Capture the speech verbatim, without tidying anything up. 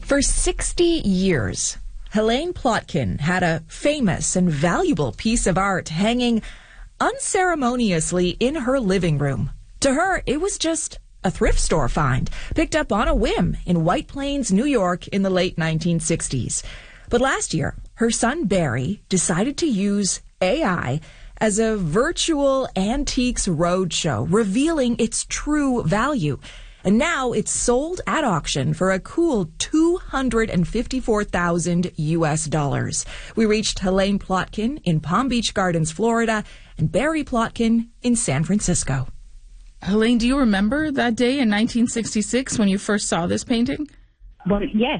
For sixty years, Helene Plotkin had a famous and valuable piece of art hanging unceremoniously in her living room. To her, it was just a thrift store find, picked up on a whim in White Plains, New York in the late nineteen sixties. But last year, her son Barry decided to use A I as a virtual antiques roadshow, revealing its true value. And now it's sold at auction for a cool two hundred fifty-four thousand U S dollars. We reached Helene Plotkin in Palm Beach Gardens, Florida, and Barry Plotkin in San Francisco. Helene, do you remember that day in nineteen sixty-six when you first saw this painting? Well, yes.